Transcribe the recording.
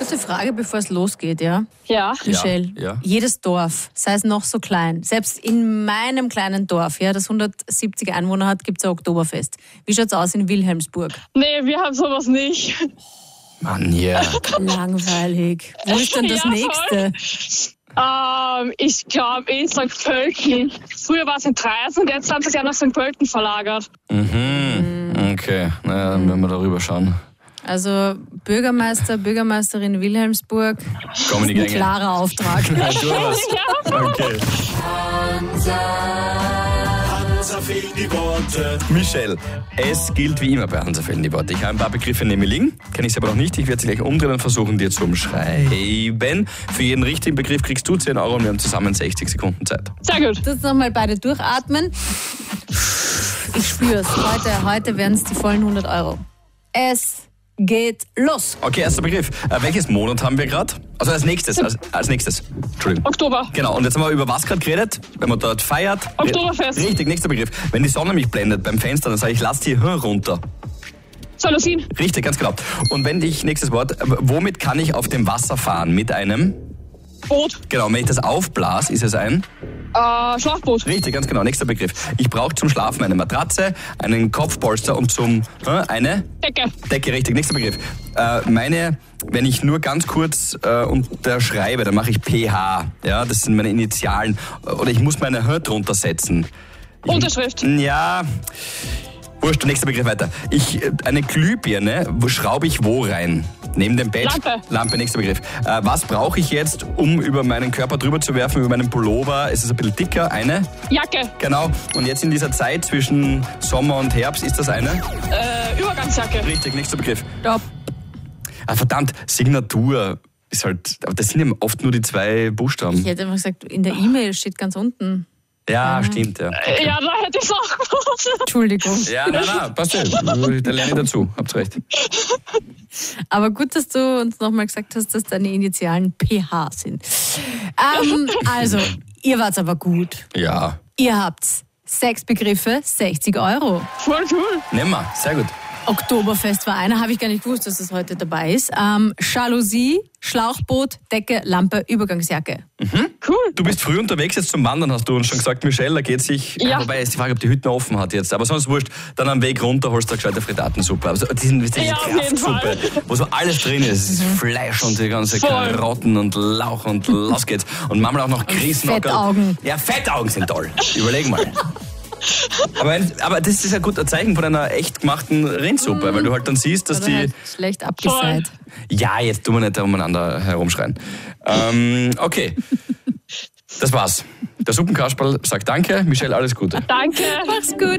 Kurze Frage, bevor es losgeht, ja? Ja. Michelle, Ja. jedes Dorf, sei es noch so klein, selbst in meinem kleinen Dorf, ja, das 170 Einwohner hat, gibt es ein Oktoberfest. Wie schaut's aus in Wilhelmsburg? Nee, wir haben sowas nicht. Mann, ja. Langweilig. Wo ist denn das Ja, nächste? Ich glaube in St. Pölten. Früher war es in Treisen und jetzt haben sie es ja nach St. Pölten verlagert. Okay, naja, dann werden wir darüber schauen. Also Bürgermeister, Bürgermeisterin Wilhelmsburg, Kommen die ein Gänge. klarer Auftrag. Du was? Okay. Hansa fehlen die Worte. Michelle, es gilt wie immer bei Hansa fehlen die Worte. Ich habe ein paar Begriffe neben mir liegen, kenne ich sie aber noch nicht. Ich werde sie gleich umdrehen und versuchen, dir zu umschreiben. Für jeden richtigen Begriff kriegst du 10 Euro und wir haben zusammen 60 Sekunden Zeit. Sehr gut. Jetzt nochmal beide durchatmen. Ich spüre es. Heute werden es die vollen 100 Euro. Es geht los. Okay, erster Begriff. Welches Monat haben wir gerade? Also als nächstes. Entschuldigung. Oktober. Genau, und jetzt haben wir über was gerade geredet? Wenn man dort feiert. Oktoberfest. Richtig, nächster Begriff. Wenn die Sonne mich blendet beim Fenster, dann sage ich, lass die runter. Jalousien. Richtig, ganz genau. Und wenn ich, nächstes Wort, womit kann ich auf dem Wasser fahren? Mit einem? Boot. Genau, wenn ich das aufblas, ist es ein? Schlauchboot. Richtig, ganz genau. Nächster Begriff. Ich brauche zum Schlafen eine Matratze, einen Kopfpolster und zum eine Decke. Decke. Richtig, nächster Begriff. Wenn ich nur ganz kurz unterschreibe, dann mache ich PH. Ja, das sind meine Initialen. Oder ich muss meine drunter setzen. Unterschrift. Ja. Wurscht, nächster Begriff weiter. Eine Glühbirne schraube ich wo rein? Neben dem Bett? Lampe, nächster Begriff. Was brauche ich jetzt, um über meinen Körper drüber zu werfen, über meinen Pullover? Ist es ein bisschen dicker? Eine? Jacke. Genau. Und jetzt in dieser Zeit zwischen Sommer und Herbst, ist das eine? Übergangsjacke. Richtig, nächster Begriff. Stopp. Verdammt, Signatur ist halt, aber das sind ja oft nur die 2 Buchstaben. Ich hätte einfach gesagt, in der E-Mail steht ganz unten. Ja, stimmt, ja. Okay. Ja, da hätte ich es auch gewusst. Entschuldigung. Ja, nein, passt ja. Da lerne ich dazu, habt recht. Aber gut, dass du uns nochmal gesagt hast, dass deine Initialen PH sind. Also, ihr wart's aber gut. Ja. Ihr habt 6 Begriffe, 60 Euro. Voll cool. Nehmen wir, sehr gut. Oktoberfest war einer, habe ich gar nicht gewusst, dass das heute dabei ist. Jalousie, Schlauchboot, Decke, Lampe, Übergangsjacke. Cool. Du bist früh unterwegs jetzt zum Wandern, hast du uns schon gesagt, Michelle, da geht sich. Ja. Wobei ist die Frage, ob die Hütte noch offen hat jetzt. Aber sonst wurscht, dann am Weg runter holst du eine gescheite Frittatensuppe. Also diese Ja, auf jeden Kraftsuppe, wo so alles drin ist. Es ist Fleisch und die ganze Voll. Karotten und Lauch und los geht's. Und manchmal auch noch Grießnockerl. Fettaugen. Ja, Fettaugen sind toll. Überleg mal. Aber das ist ein gutes Zeichen von einer echt gemachten Rindsuppe, weil du halt dann siehst, dass Oder die... halt schlecht abgeseit. Ja, jetzt tun wir nicht umeinander herumschreien. Okay, das war's. Der Suppenkasperl sagt Danke. Michelle, alles Gute. Danke. Mach's gut.